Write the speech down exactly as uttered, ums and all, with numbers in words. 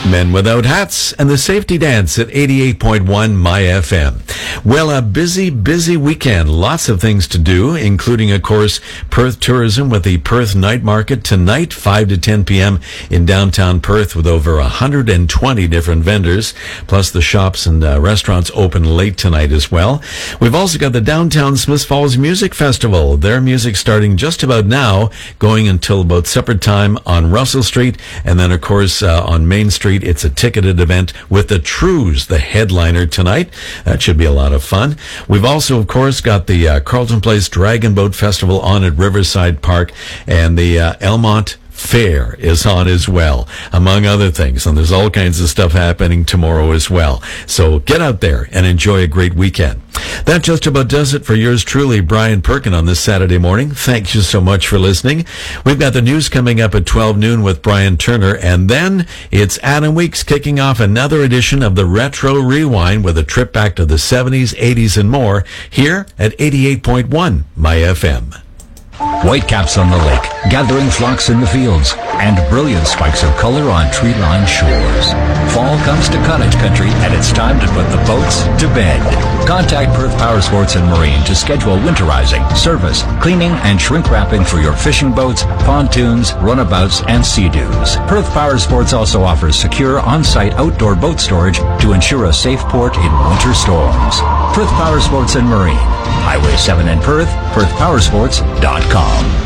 Men Without Hats and the Safety Dance at eighty-eight point one My F M. Well, a busy, busy weekend. Lots of things to do, including, of course, Perth tourism with the Perth Night Market tonight, five to ten p.m. in downtown Perth with over one hundred twenty different vendors, plus the shops and uh, restaurants open late tonight as well. We've also got the Downtown Smiths Falls Music Festival. Their music starting just about now, going until about supper time on Russell Street, and then, of course, uh, on Main Street. It's a ticketed event with the Trues, the headliner tonight. That should be a lot of fun. We've also, of course, got the uh, Carlton Place Dragon Boat Festival on at Riverside Park, and the uh, Elmont Fair is on as well, among other things. And there's all kinds of stuff happening tomorrow as well. So get out there and enjoy a great weekend. That just about does it for yours truly, Brian Perkin, on this Saturday morning. Thank you so much for listening. We've got the news coming up at twelve noon with Brian Turner, and then it's Adam Weeks kicking off another edition of the Retro Rewind with a trip back to the seventies, eighties, and more here at eighty-eight point one My F M. Whitecaps on the lake, gathering flocks in the fields, and brilliant spikes of color on tree-lined shores. Fall comes to cottage country, and it's time to put the boats to bed. Contact Perth Power Sports and Marine to schedule winterizing, service, cleaning, and shrink wrapping for your fishing boats, pontoons, runabouts, and sea-doos. Perth Power Sports also offers secure on-site outdoor boat storage to ensure a safe port in winter storms. Perth Power Sports and Marine, Highway seven in Perth, perth power sports dot com.